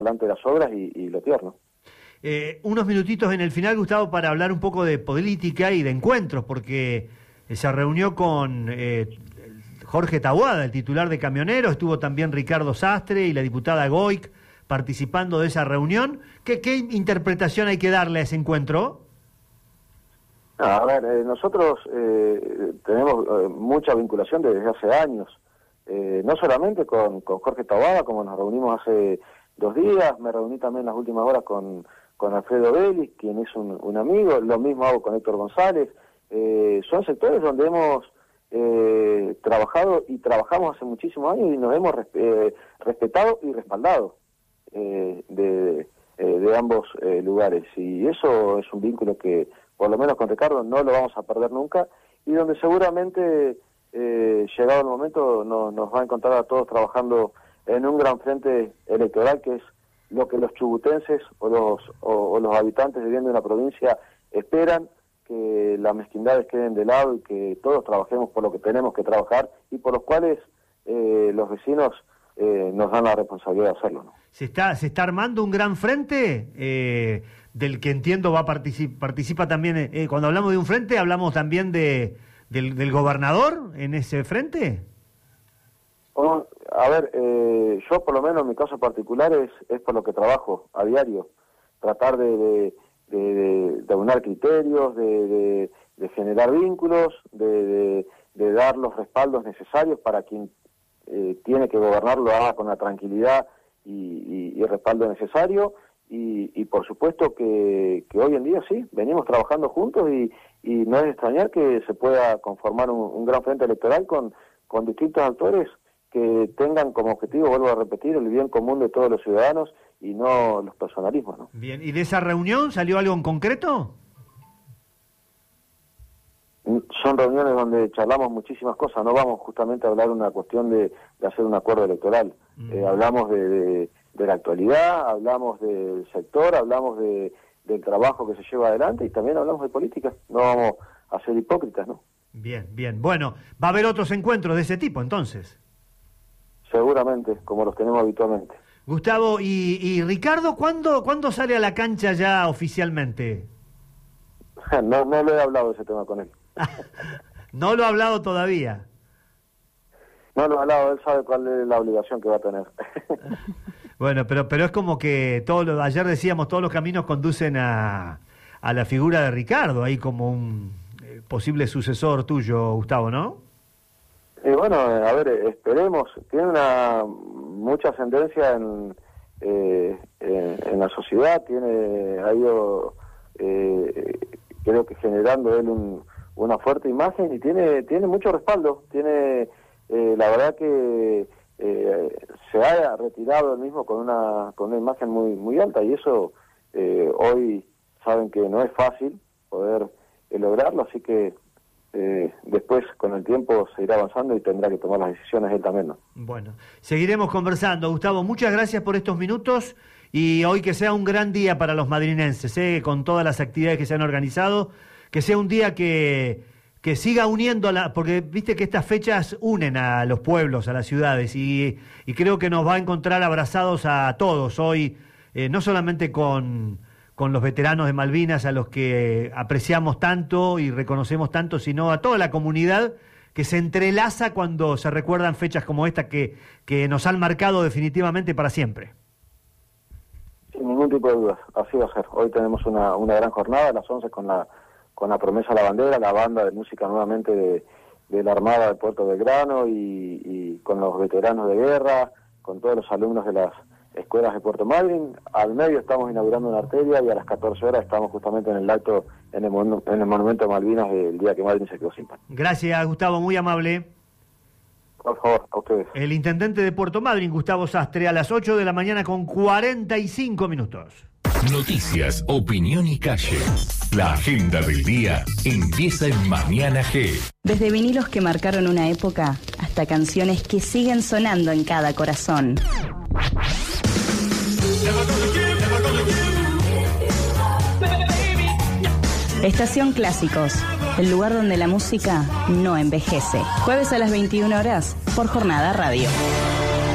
desplante de las obras y lo peor, ¿no? Unos minutitos en el final, Gustavo, para hablar un poco de política y de encuentros, porque se reunió con Jorge Taboada, el titular de Camioneros, estuvo también Ricardo Sastre y la diputada Goic participando de esa reunión. ¿Qué interpretación hay que darle a ese encuentro? A ver, nosotros tenemos mucha vinculación desde hace años, no solamente con Jorge Taboada, como nos reunimos hace 2 días, me reuní también las últimas horas con Alfredo Vélez, quien es un amigo, lo mismo hago con Héctor González. Son sectores donde hemos trabajado y trabajamos hace muchísimos años y nos hemos respetado y respaldado de ambos lugares, y eso es un vínculo que por lo menos con Ricardo no lo vamos a perder nunca, y donde seguramente llegado el momento nos va a encontrar a todos trabajando en un gran frente electoral, que es lo que los chubutenses o los habitantes viviendo en la provincia esperan, que las mezquindades queden de lado y que todos trabajemos por lo que tenemos que trabajar y por los cuales los vecinos nos dan la responsabilidad de hacerlo, ¿no? Se está armando un gran frente del que entiendo participa también. Cuando hablamos de un frente, hablamos también del gobernador en ese frente. A ver, yo por lo menos en mi caso particular es por lo que trabajo a diario, tratar de aunar criterios, de generar vínculos, de dar los respaldos necesarios para quien tiene que gobernar lo haga con la tranquilidad y respaldo necesario, y por supuesto que hoy en día sí, venimos trabajando juntos y no es de extrañar que se pueda conformar un gran frente electoral con distintos actores que tengan como objetivo, vuelvo a repetir, el bien común de todos los ciudadanos y no los personalismos, ¿no? Bien, ¿y de esa reunión salió algo en concreto? Son reuniones donde charlamos muchísimas cosas, no vamos justamente a hablar de una cuestión de hacer un acuerdo electoral. Hablamos de la actualidad, hablamos del sector, hablamos del trabajo que se lleva adelante y también hablamos de política. No vamos a ser hipócritas, ¿no? Bien, bien. Bueno, ¿va a haber otros encuentros de ese tipo entonces? Seguramente, como los tenemos habitualmente. Gustavo, y Ricardo, ¿cuándo sale a la cancha ya oficialmente? No lo he hablado de ese tema con él. ¿No lo ha hablado todavía? No lo ha hablado, él sabe cuál es la obligación que va a tener. Bueno, pero es como que ayer decíamos, todos los caminos conducen a la figura de Ricardo, ahí como un posible sucesor tuyo, Gustavo, ¿no? Bueno, a ver, esperemos. Tiene mucha ascendencia en la sociedad, ha ido, creo que generando él una fuerte imagen y tiene mucho respaldo. La verdad que se ha retirado él mismo con una imagen muy muy alta, y eso hoy saben que no es fácil poder lograrlo, así que después con el tiempo se irá avanzando y tendrá que tomar las decisiones él también, ¿no? Bueno, seguiremos conversando, Gustavo. Muchas gracias por estos minutos y hoy que sea un gran día para los madrinenses, con todas las actividades que se han organizado, que sea un día que siga uniendo porque viste que estas fechas unen a los pueblos, a las ciudades, y creo que nos va a encontrar abrazados a todos hoy, no solamente con los veteranos de Malvinas, a los que apreciamos tanto y reconocemos tanto, sino a toda la comunidad que se entrelaza cuando se recuerdan fechas como esta que nos han marcado definitivamente para siempre. Sin ningún tipo de dudas, así va a ser. Hoy tenemos una gran jornada a las 11 con la promesa a la bandera, la banda de música nuevamente de la Armada del Puerto Belgrano y con los veteranos de guerra, con todos los alumnos de las escuelas de Puerto Madryn. Al medio estamos inaugurando una arteria y a las 14 horas estamos justamente en el acto en el Monumento de Malvinas del día que Madryn se quedó sin pan. Gracias, Gustavo, muy amable. Por favor, a ustedes. El intendente de Puerto Madryn, Gustavo Sastre, a las 8 de la mañana con 45 minutos. Noticias, opinión y calle. La agenda del día empieza en Mañana G. Desde vinilos que marcaron una época hasta canciones que siguen sonando en cada corazón. Estación Clásicos, el lugar donde la música no envejece. Jueves a las 21 horas por Jornada Radio.